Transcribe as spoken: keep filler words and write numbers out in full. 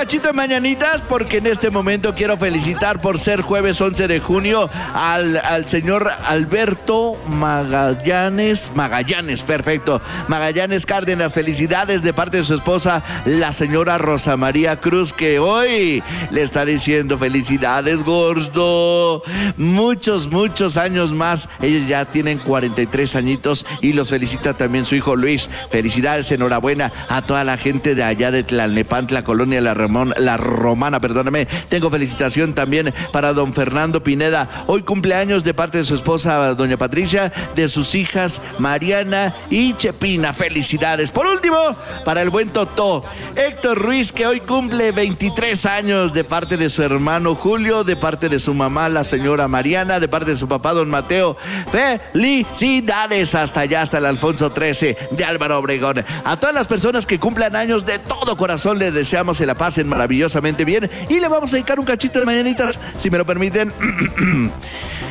cachito de mañanitas porque en este momento quiero felicitar por ser jueves once de junio al, al señor Alberto Magallanes, Magallanes, perfecto, Magallanes Cárdenas. Felicidades de parte de su esposa, la señora Rosa María Cruz, que hoy le está diciendo felicidades, gordo. Muchos, muchos años más. Ellos ya tienen cuarenta y tres añitos y los felicita también su hijo Luis. Felicidades, enhorabuena a toda la gente de allá de Tlalnepantla, Colonia La, Ramón, la Romana, perdóname. Tengo felicitación también para don Fernando Pineda. Hoy cumpleaños de parte de su esposa, doña Patricia, de sus hijas Mariana y Chepina. Felicidades. Por último, para el buen Totó, Héctor Ruiz, que hoy cumple veintitrés años, de parte de su hermano Julio, de parte de su mamá, la señora Mariana, de parte de su papá, don Mateo. Felicidades hasta allá, hasta el Alfonso trece de Álvaro Obregón. A todas las personas que cumplan años, de todo corazón les deseamos se la pasen maravillosamente bien y le vamos a dedicar un cachito de mañanitas, si me lo permiten.